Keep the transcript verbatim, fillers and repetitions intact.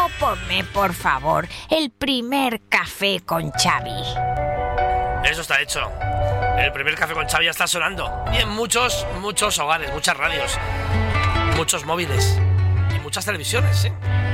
O ponme, por favor, el primer café con Xavi. Eso está hecho. El primer café con Xavi ya está sonando. Y en muchos, muchos hogares, muchas radios, muchos móviles y muchas televisiones, ¿eh?